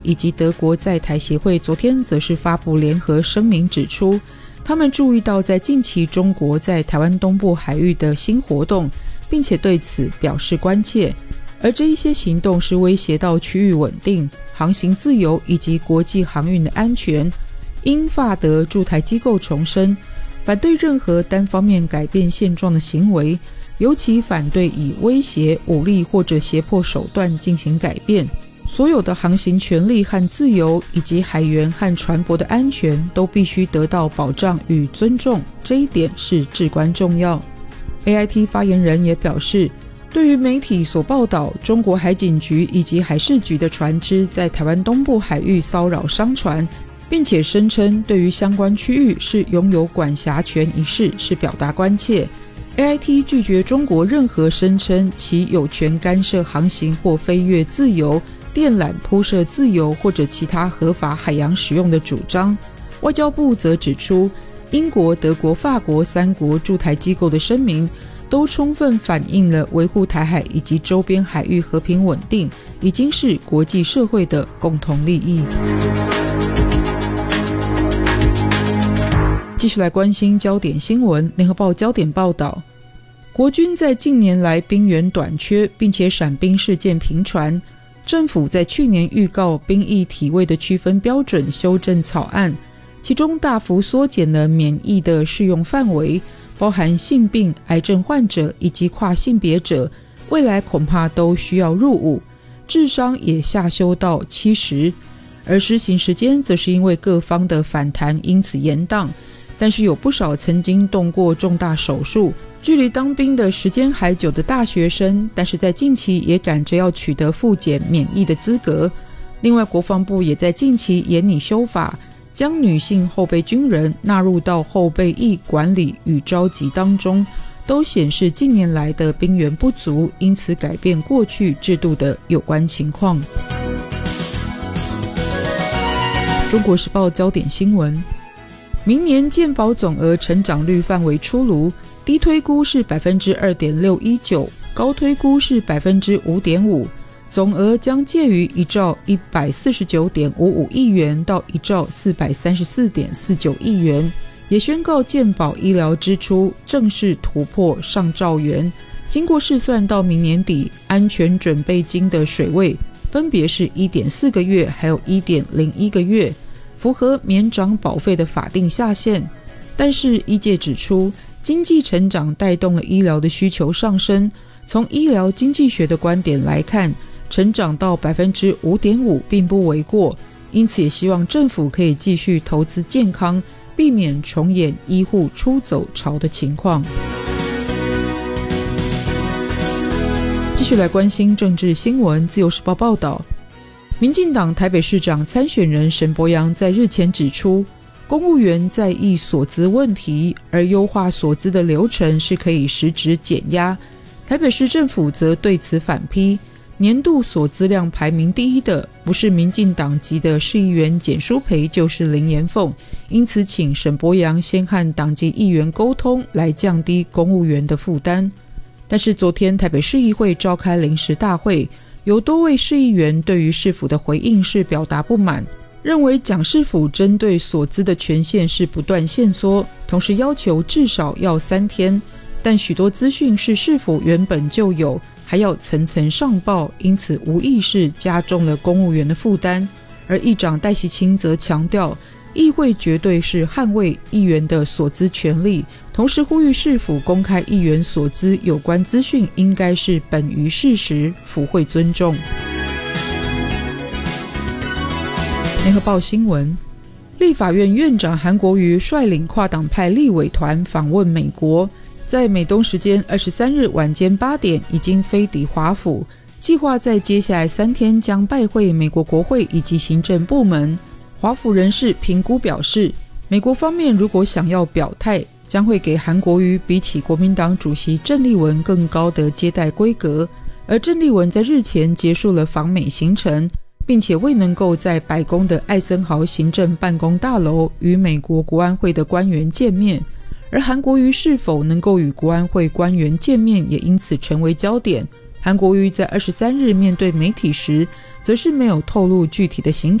以及德国在台协会昨天则是发布联合声明指出，他们注意到在近期中国在台湾东部海域的新活动，并且对此表示关切，而这一些行动是威胁到区域稳定、航行自由以及国际航运的安全。英法德驻台机构重申，反对任何单方面改变现状的行为，尤其反对以威胁、武力或者胁迫手段进行改变。所有的航行权利和自由，以及海员和船舶的安全都必须得到保障与尊重，这一点是至关重要。 AIT 发言人也表示，对于媒体所报道中国海警局以及海事局的船只在台湾东部海域骚扰商船，并且声称对于相关区域是拥有管辖权一事是表达关切。 AIT 拒绝中国任何声称其有权干涉航行或飞越自由、电缆铺设自由或者其他合法海洋使用的主张。外交部则指出，英国、德国、法国3国驻台机构的声明都充分反映了维护台海以及周边海域和平稳定已经是国际社会的共同利益。继续来关心焦点新闻。联合报焦点报道，国军在近年来兵源短缺，并且闪兵事件频传。政府在去年预告兵役体位的区分标准修正草案，其中大幅缩减了免役的适用范围，包含性病、癌症患者以及跨性别者，未来恐怕都需要入伍，智商也下修到70，而施行时间则是因为各方的反弹因此延宕。但是有不少曾经动过重大手术，距离当兵的时间还久的大学生，但是在近期也赶着要取得复检免役的资格。另外，国防部也在近期研拟修法，将女性后备军人纳入到后备役管理与召集当中，都显示近年来的兵源不足，因此改变过去制度的有关情况。中国时报焦点新闻，明年健保总额成长率范围出炉，低推估是 2.619%， 高推估是 5.5%， 总额将介于1兆 149.55 亿元到1兆 434.49 亿元，也宣告健保医疗支出正式突破上兆元。经过试算到明年底，安全准备金的水位分别是 1.4 个月还有 1.01 个月，符合免长保费的法定下限。但是医界指出，经济成长带动了医疗的需求上升，从医疗经济学的观点来看，成长到 5.5% 并不为过，因此也希望政府可以继续投资健康，避免重演医护出走潮的情况。继续来关心政治新闻。自由时报报道，民进党台北市长参选人沈伯洋在日前指出，公务员在意所资问题，而优化所资的流程是可以实质减压。台北市政府则对此反批，年度所资量排名第一的不是民进党籍的市议员简舒培，就是林延凤，因此请沈伯洋先和党籍议员沟通，来降低公务员的负担。但是昨天台北市议会召开临时大会，有多位市议员对于市府的回应是表达不满，认为蒋市府针对所资的权限是不断限缩，同时要求至少要3天，但许多资讯是市府原本就有，还要层层上报，因此无意识加重了公务员的负担。而议长戴锡清则强调，议会绝对是捍卫议员的所资权利，同时呼吁市府公开议员所资有关资讯应该是本于事实，府会尊重。联合报新闻，立法院院长韩国瑜率领跨党派立委团访问美国，在美东时间23日晚间8点已经飞抵华府，计划在接下来3天将拜会美国国会以及行政部门。华府人士评估表示，美国方面如果想要表态，将会给韩国瑜比起国民党主席郑丽文更高的接待规格，而郑丽文在日前结束了访美行程，并且未能够在白宫的艾森豪行政办公大楼与美国国安会的官员见面，而韩国瑜是否能够与国安会官员见面也因此成为焦点。 韩国瑜在23日面对媒体时则是没有透露具体的行